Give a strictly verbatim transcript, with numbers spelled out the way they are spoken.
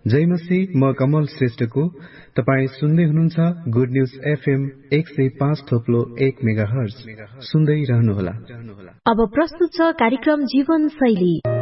जय मसीह, म कमल श्रेष्ठको तपाईँ सुन्दै हुनुहुन्छ गुड न्यूज एफएम एक सय पाँच थोप्लो एक मेगा हर्ज सुन्दै रहनुहोला। अब प्रस्तुत छ कार्यक्रम जीवन शैली।